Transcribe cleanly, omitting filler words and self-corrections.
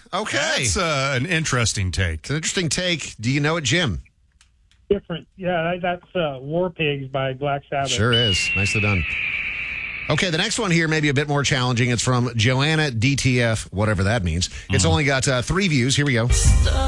Okay. That's an interesting take. It's an interesting take. Do you know it, Jim? Different. Yeah, that's War Pigs by Black Sabbath. Sure is. Nicely done. Okay, the next one here may be a bit more challenging. It's from Joanna DTF, whatever that means. It's only got 3 views. Here we go.